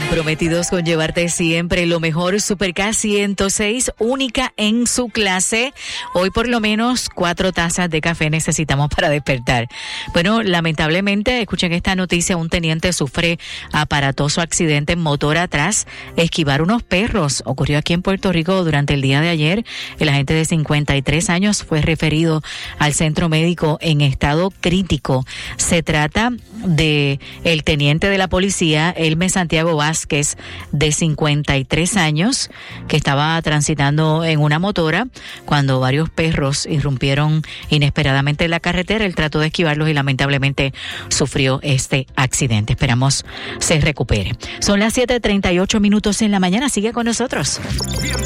Comprometidos con llevarte siempre lo mejor. Super K106, única en su clase. Hoy por lo menos 4 tazas de café necesitamos para despertar. Bueno, lamentablemente, escuchen esta noticia, un teniente sufre aparatoso accidente en motor atrás, esquivar unos perros. Ocurrió aquí en Puerto Rico durante el día de ayer. El agente de 53 años fue referido al centro médico en estado crítico. Se trata de el teniente de la policía, Elmer Santiago Vázquez, de 53 años, que estaba transitando en una motora cuando varios perros irrumpieron inesperadamente en la carretera. Él trató de esquivarlos y lamentablemente sufrió este accidente. Esperamos se recupere. Son las 7:38 en la mañana. Sigue con nosotros.